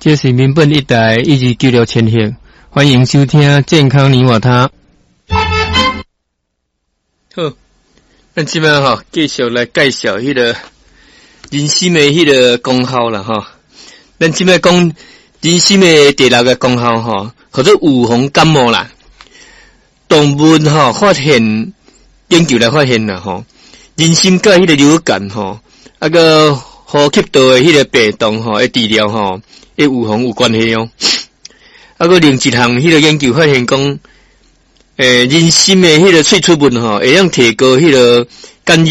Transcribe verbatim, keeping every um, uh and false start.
这是民本一台一级九六千赫，欢迎收听健康你我他。好，咱即摆吼继续来介绍迄个人参的迄个功效啦吼。咱即摆讲人参的第六个功效吼，叫做预防感冒啦。动物吼发现研究来发现啦吼，人参甲迄个流感吼，啊个呼吸道的迄个病毒吼，的治疗吼，诶预防有关系哦。啊个另一项迄个研究发现讲，诶人参的迄个萃取物吼，会用提高迄个